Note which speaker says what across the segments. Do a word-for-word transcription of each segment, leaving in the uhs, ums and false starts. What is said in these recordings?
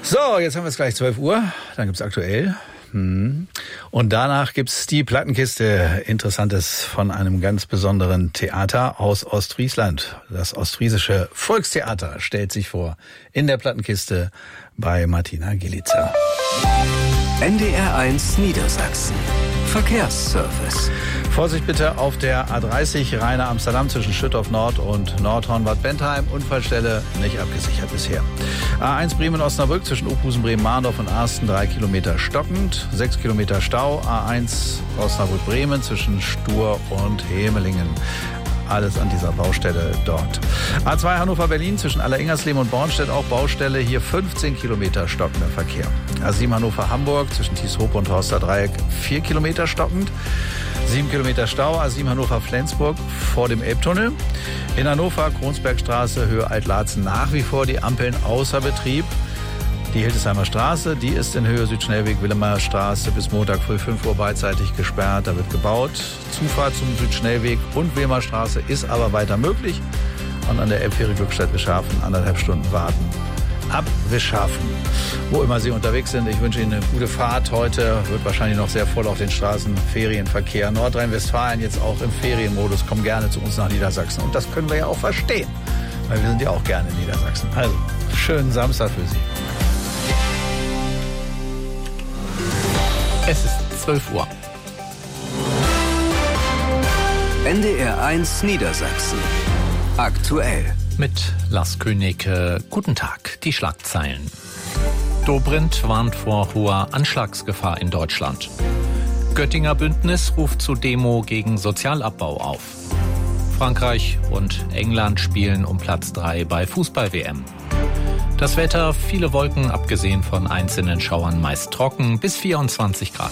Speaker 1: So, jetzt haben wir es gleich zwölf Uhr. Dann gibt's aktuell. Hm. Und danach gibt's die Plattenkiste. Interessantes von einem ganz besonderen Theater aus Ostfriesland. Das Ostfriesische Volkstheater stellt sich vor in der Plattenkiste bei Martina Gilitzer.
Speaker 2: N D R eins Niedersachsen. Verkehrsservice.
Speaker 1: Vorsicht bitte auf der A dreißig Rheine Amsterdam zwischen Schüttorf Nord und Nordhorn-Bad Bentheim. Unfallstelle nicht abgesichert bisher. A eins Bremen-Osnabrück zwischen Opusen, Bremen-Mahndorf und Arsten drei Kilometer stockend. sechs Kilometer Stau. A eins Osnabrück-Bremen zwischen Stur und Hemelingen. Alles an dieser Baustelle dort. A zwei Hannover-Berlin zwischen Alleringers-Lehm und Bornstedt auch Baustelle. Hier fünfzehn Kilometer stockender Verkehr. A sieben Hannover-Hamburg zwischen Thieshoop und Horster Dreieck vier Kilometer stockend. sieben Kilometer Stau. A sieben Hannover-Flensburg vor dem Elbtunnel. In Hannover Kronsbergstraße Höhe Altlarzen nach wie vor die Ampeln außer Betrieb. Die Hildesheimer Straße, die ist in Höhe Südschnellweg Willemer Straße bis Montag früh fünf Uhr beidseitig gesperrt. Da wird gebaut. Zufahrt zum Südschnellweg und Willemer Straße ist aber weiter möglich. Und an der Elbfähre Glückstadt-Wischhafen anderthalb Stunden warten. Ab Wischhafen. Wo immer Sie unterwegs sind, ich wünsche Ihnen eine gute Fahrt. Heute wird wahrscheinlich noch sehr voll auf den Straßen. Ferienverkehr. Nordrhein-Westfalen jetzt auch im Ferienmodus. Kommen gerne zu uns nach Niedersachsen. Und das können wir ja auch verstehen. Weil wir sind ja auch gerne in Niedersachsen. Also, schönen Samstag für Sie.
Speaker 3: Es ist zwölf Uhr.
Speaker 2: N D R eins Niedersachsen. Aktuell.
Speaker 3: Mit Lars König. Äh, guten Tag. Die Schlagzeilen. Dobrindt warnt vor hoher Anschlagsgefahr in Deutschland. Göttinger Bündnis ruft zu Demo gegen Sozialabbau auf. Frankreich und England spielen um Platz drei bei Fußball-W M. Das Wetter, viele Wolken, abgesehen von einzelnen Schauern, meist trocken, bis vierundzwanzig Grad.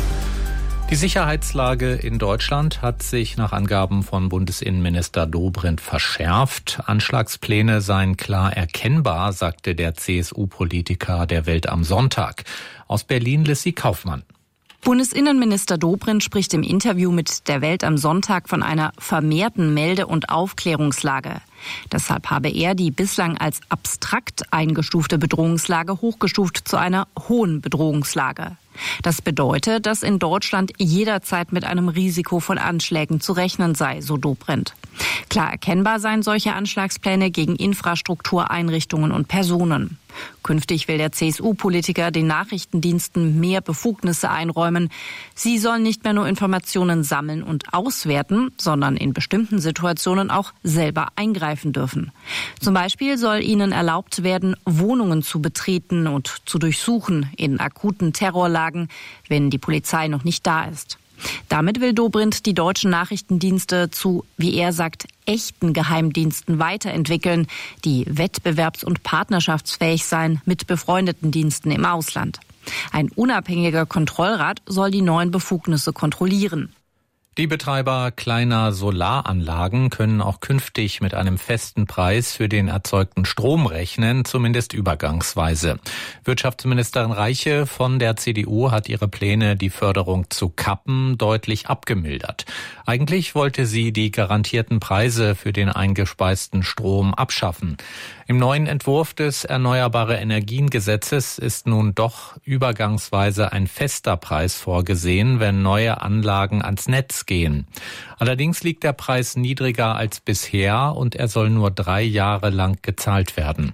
Speaker 3: Die Sicherheitslage in Deutschland hat sich nach Angaben von Bundesinnenminister Dobrindt verschärft. Anschlagspläne seien klar erkennbar, sagte der C S U-Politiker der Welt am Sonntag. Aus Berlin Lissy Kaufmann.
Speaker 4: Bundesinnenminister Dobrindt spricht im Interview mit der Welt am Sonntag von einer vermehrten Melde- und Aufklärungslage. Deshalb habe er die bislang als abstrakt eingestufte Bedrohungslage hochgestuft zu einer hohen Bedrohungslage. Das bedeutet, dass in Deutschland jederzeit mit einem Risiko von Anschlägen zu rechnen sei, so Dobrindt. Klar erkennbar seien solche Anschlagspläne gegen Infrastruktur, Einrichtungen und Personen. Künftig will der C S U-Politiker den Nachrichtendiensten mehr Befugnisse einräumen. Sie sollen nicht mehr nur Informationen sammeln und auswerten, sondern in bestimmten Situationen auch selber eingreifen dürfen. Zum Beispiel soll ihnen erlaubt werden, Wohnungen zu betreten und zu durchsuchen in akuten Terrorlagen, wenn die Polizei noch nicht da ist. Damit will Dobrindt die deutschen Nachrichtendienste zu, wie er sagt, echten Geheimdiensten weiterentwickeln, die wettbewerbs- und partnerschaftsfähig seien mit befreundeten Diensten im Ausland. Ein unabhängiger Kontrollrat soll die neuen Befugnisse kontrollieren.
Speaker 3: Die Betreiber kleiner Solaranlagen können auch künftig mit einem festen Preis für den erzeugten Strom rechnen, zumindest übergangsweise. Wirtschaftsministerin Reiche von der C D U hat ihre Pläne, die Förderung zu kappen, deutlich abgemildert. Eigentlich wollte sie die garantierten Preise für den eingespeisten Strom abschaffen. Im neuen Entwurf des Erneuerbare Energien-Gesetzes ist nun doch übergangsweise ein fester Preis vorgesehen, wenn neue Anlagen ans Netz gehen. Allerdings liegt der Preis niedriger als bisher und er soll nur drei Jahre lang gezahlt werden.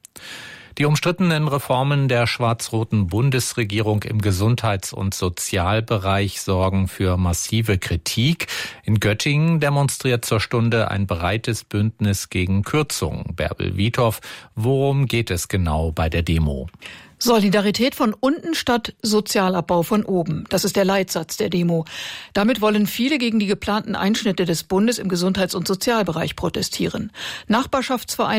Speaker 3: Die umstrittenen Reformen der schwarz-roten Bundesregierung im Gesundheits- und Sozialbereich sorgen für massive Kritik. In Göttingen demonstriert zur Stunde ein breites Bündnis gegen Kürzungen. Bärbel Wiethoff, worum geht es genau bei der Demo?
Speaker 5: Solidarität von unten statt Sozialabbau von oben. Das ist der Leitsatz der Demo. Damit wollen viele gegen die geplanten Einschnitte des Bundes im Gesundheits- und Sozialbereich protestieren. Nachbarschaftsvereine